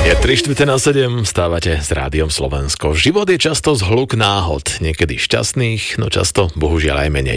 Je 3:45, stávate s Rádiom Slovensko. Život je často zhluk náhod, niekedy šťastných, no často bohužiaľ aj menej.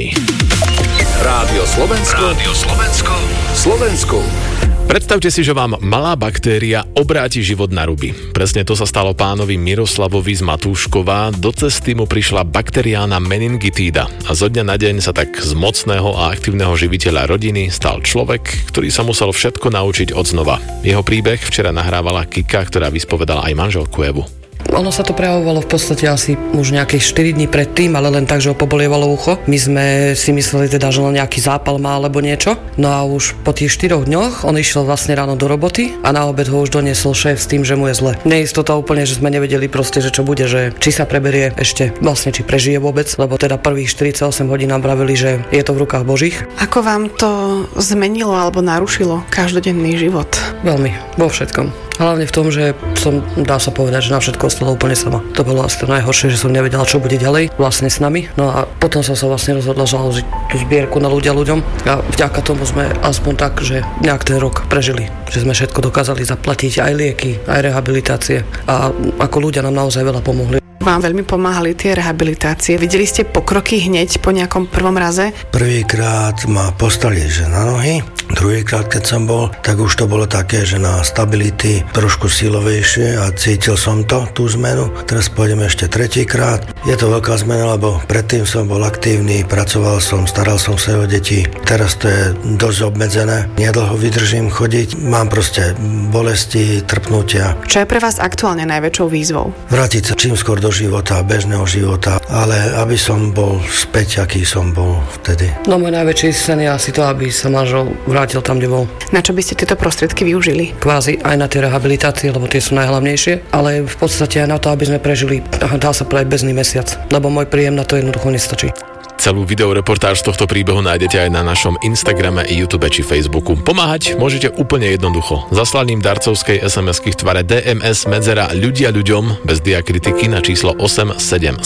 Rádio Slovensko. Rádio Slovensko. Slovensku. Predstavte si, že vám malá baktéria obráti život na ruby. Presne to sa stalo pánovi Miroslavovi z Matúškova. Do cesty mu prišla bakteriálna meningitída a zo dňa na deň sa tak z mocného a aktívneho živiteľa rodiny stal človek, ktorý sa musel všetko naučiť odznova. Jeho príbeh včera nahrávala Kika, ktorá vyspovedala aj manželku Evu. Ono sa to prejavovalo v podstate asi už nejakých 4 dní predtým, ale len tak, že ho pobolievalo ucho. My sme si mysleli teda, že len nejaký zápal má alebo niečo. No a už po tých 4 dňoch on išiel vlastne ráno do roboty a na obed ho už doniesol šéf s tým, že mu je zle. Neistota úplne, že sme nevedeli proste, že čo bude, že či sa preberie ešte, vlastne či prežije vôbec, lebo teda prvých 48 hodín nám pravili, že je to v rukách Božích. Ako vám to zmenilo alebo narušilo každodenný život? Veľmi, vo všetkom. Hlavne v tom, že som, dá sa povedať, že na všetko ostalo úplne sama. To bolo asi to najhoršie, že som nevedela, čo bude ďalej vlastne s nami. No a potom som sa vlastne rozhodla založiť tú zbierku na ľuďom a vďaka tomu sme aspoň tak, že nejak ten rok prežili. Že sme všetko dokázali zaplatiť, aj lieky, aj rehabilitácie a ako ľudia nám naozaj veľa pomohli. Vám veľmi pomáhali tie rehabilitácie. Videli ste pokroky hneď po nejakom prvom raze? Prvýkrát ma postali že na nohy, druhýkrát keď som bol, tak už to bolo také, že na stability trošku silovejšie a cítil som to, tú zmenu. Teraz pôjdeme ešte tretíkrát. Je to veľká zmena, lebo predtým som bol aktívny, pracoval som, staral som sa o deti. Teraz to je dosť obmedzené. Nedlho vydržím chodiť, mám proste bolesti, trpnutia. Čo je pre vás aktuálne najväčšou výzvou? Vrátiť sa čím skôr do života, bežného života, ale aby som bol späť, aký som bol vtedy. No môj najväčší sen je asi to, aby sa manžel vrátil tam, kde bol. Na čo by ste tieto prostriedky využili? Kvázi aj na tie rehabilitácie, lebo tie sú najhlavnejšie, ale v podstate aj na to, aby sme prežili, dá sa povedať, bežný mesiac, lebo môj príjem na to jednoducho nestačí. Celú videoreportáž z tohto príbehu nájdete aj na našom Instagrame, YouTube či Facebooku. Pomáhať môžete úplne jednoducho. Zaslaním darcovskej SMS-ky v tvare DMS medzera ľudia ľuďom bez diakritiky na číslo 877,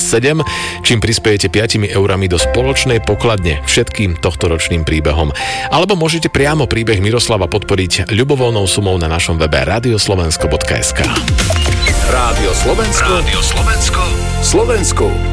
čím prispiejete 5 eurami do spoločnej pokladne všetkým tohtoročným príbehom. Alebo môžete priamo príbeh Miroslava podporiť ľubovoľnou sumou na našom webe radioslovensko.sk. Rádio Slovensko. Rádio Slovensko. Slovensku.